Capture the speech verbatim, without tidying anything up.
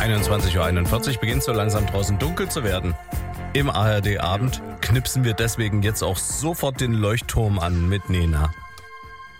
einundzwanzig Uhr einundvierzig beginnt so langsam draußen dunkel zu werden. Im A R D-Abend knipsen wir deswegen jetzt auch sofort den Leuchtturm an mit Nena.